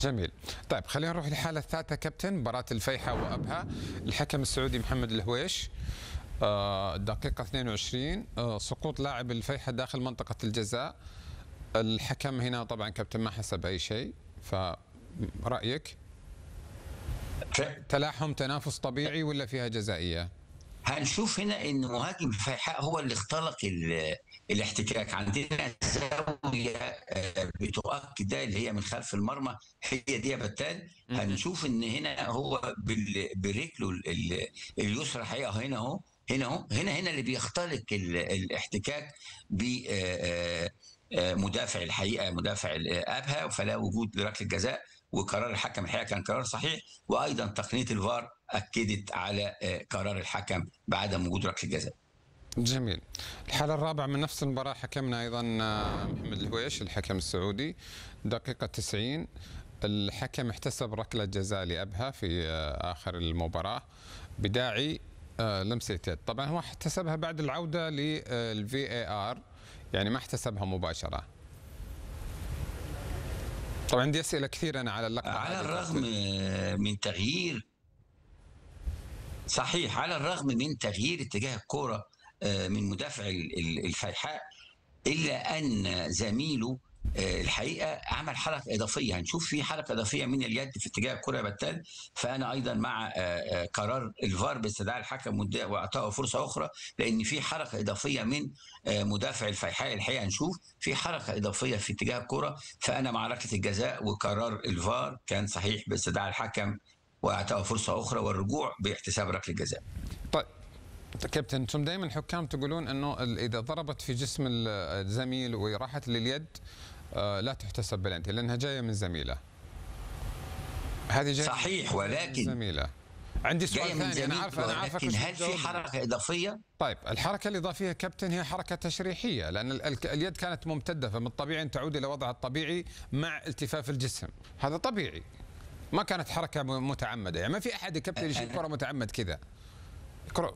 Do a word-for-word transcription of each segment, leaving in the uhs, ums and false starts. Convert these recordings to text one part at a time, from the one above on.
جميل. طيب خلينا نروح للحالة الثالثة كابتن، مباراة الفيحاء وأبها. الحكم السعودي محمد الهويش، آه، الدقيقة اثنين وعشرين، آه، سقوط لاعب الفيحاء داخل منطقة الجزاء. الحكم هنا طبعا كابتن ما حسب أي شيء، فرأيك تلاحم تنافس طبيعي ولا فيها جزائية؟ هنشوف هنا ان مهاجم الفيحاء هو اللي اختلق الاحتكاك. عندنا زاويه بتؤكد ده اللي هي من خلف المرمى، هي دي يا بتال. هنشوف ان هنا هو برجله اليسرى حقيقه هنا اهو هنا اهو هنا هنا اللي بيختلق الاحتكاك بمدافع الحقيقه مدافع ابها، فلا وجود لركله جزاء. وقرار الحكم الحقيقه كان قرار صحيح، وايضا تقنيه الفار اكدت على قرار الحكم بعدم وجود ركله جزاء. جميل. الحالة الرابعة من نفس المباراة حكمنا أيضا محمد الهويش الحكم السعودي، دقيقة تسعين، الحكم احتسب ركلة جزاء لأبها في آخر المباراة بداعي لمسة يد. طبعا هو احتسبها بعد العودة للفي اي ار، يعني ما احتسبها مباشرة. طبعا عندي أسئلة كثيرة أنا على اللقطة. على الرغم من تغيير صحيح على الرغم من تغيير اتجاه الكرة من مدافع الفيحاء، إلا أن زميله الحقيقة عمل حركة إضافية. هنشوف في حركة إضافية من اليد في اتجاه الكرة يا بتال. فأنا أيضا مع قرار الفار باستدعاء الحكم وإعطائه فرصة أخرى، لأن في حركة إضافية من مدافع الفيحاء. الحقيقة هنشوف في حركة إضافية في اتجاه الكرة، فأنا مع ركلة الجزاء، وقرار الفار كان صحيح باستدعاء الحكم واعطاه فرصه اخرى والرجوع باحتساب ركله جزاء. طيب كابتن، انتم دائما الحكام تقولون انه اذا ضربت في جسم الزميل وراحت لليد لا تحتسب بلنتي لانها جايه من زميله. هذه جايه صحيح، ولكن زميله. عندي سؤال ثاني، انا عارف انا عارفك، لكن هل في حركه اضافيه؟ طيب الحركه الاضافيه كابتن هي حركه تشريحيه، لان اليد كانت ممتده، فمن الطبيعي ان تعود الى وضعها الطبيعي مع التفاف الجسم، هذا طبيعي. ما كانت حركة متعمدة، يعني ما في أحد كابتن يشيل كرة متعمد كذا. كرة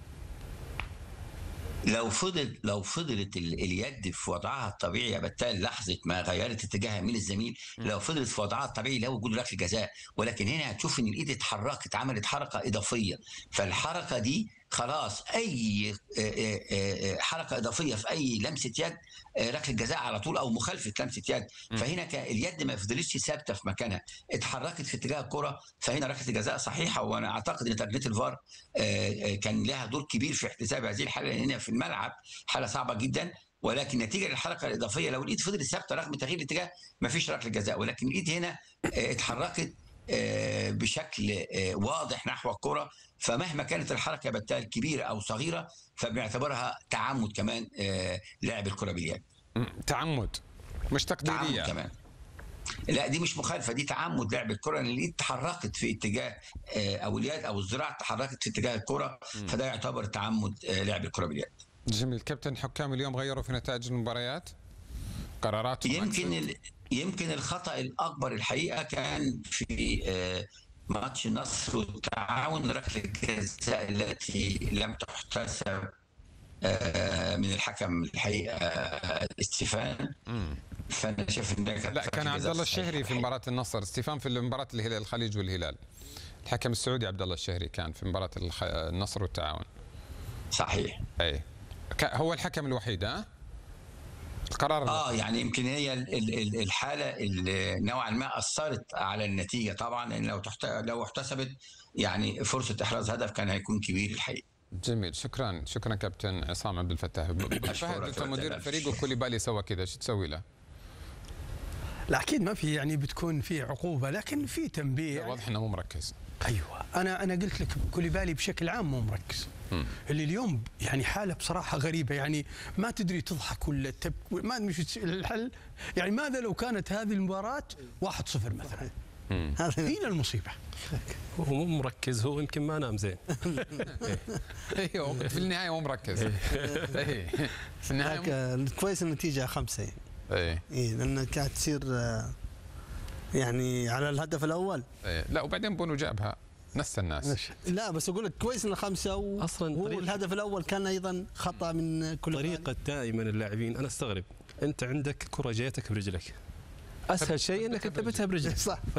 لو فضل لو فضلت اليد في وضعها الطبيعي يا بتال لحظة ما غيرت اتجاهها من الزميل، لو فضلت في وضعها الطبيعي لا وجود ركلة جزاء. ولكن هنا هتشوف إن الإيد اتحركت، عملت حركة إضافية، فالحركة دي خلاص أي حركة إضافية في أي لمسة يد ركلة جزاء على طول، أو مخالفة لمسة يد. فهنا اليد ما فضلتش ثابتة في مكانها، اتحركت في اتجاه الكرة، فهنا ركلة جزاء صحيحة. وأنا أعتقد إن تقنية الفار كان لها دور كبير في احتساب هذه الحالة، لأن هنا في الملعب حالة صعبة جدا. ولكن نتيجة للحركة الإضافية لو الإيد فضلت ثابتة رغم تغيير الاتجاه ما فيش ركلة جزاء، ولكن الإيد هنا اتحركت بشكل واضح نحو الكرة، فمهما كانت الحركة بالتالي كبيرة أو صغيرة فبنعتبرها تعمد كمان لعب الكرة باليد. تعمد مش تقديرية. تعمد كمان، لا دي مش مخالفة، دي تعمد لعب الكرة، لأن اليد تحركت في اتجاه أو اليد أو الذراع تحركت في اتجاه الكرة، فده يعتبر تعمد لعب الكرة باليد. جميل. كابتن، حكام اليوم غيروا في نتائج المباريات قراراتهم؟ يمكن ال... يمكن الخطأ الأكبر الحقيقة كان في ماتش النصر والتعاون، ركلة الجزاء التي لم تحتسب من الحكم الحقيقة استيفان. فأنا شايف إن لا، كان عبد الله الشهري في مباراة النصر، استيفان في مباراة الهلال الخليج والهلال. الحكم السعودي عبد الله الشهري كان في مباراة النصر والتعاون. صحيح. أي هو الحكم الوحيد. ها القرار اه يعني يمكن هي الحاله اللي نوعا ما اثرت على النتيجه طبعا، لان لو تحت... لو احتسبت يعني فرصه احراز هدف كان هيكون كبير الحقيقه. جميل. شكرا شكرا كابتن عصام عبد الفتاح. فهد، انت مدير الفريق وكوليبالي سوى كذا، شو تسوي له؟ لا اكيد ما في، يعني بتكون في عقوبه، لكن في تنبيه. واضح انه مو مركز. ايوه، انا انا قلت لك كوليبالي بشكل عام مو مركز. م. اللي اليوم يعني حاله بصراحه غريبه، يعني ما تدري تضحك ولا تبكي، ما مش الحل. يعني ماذا لو كانت هذه المباراه واحد صفر مثلا؟ هنا المصيبه. هو مو مركز، هو يمكن ما نام زين. ايوه في النهايه مو مركز. في النهايه كويس النتيجه خمسه يعني. ايه ايه لان كانت تصير يعني على الهدف الاول. ايه لا، وبعدين بونو جابها نسى الناس. لا بس اقول لك كويس ان خمسه و... اصلا هو الهدف الاول كان ايضا خطا من كل طريقه دائما اللاعبين. انا استغرب، انت عندك كره جايتك برجلك، اسهل شيء انك ثبتها تثبتها برجلك. صح.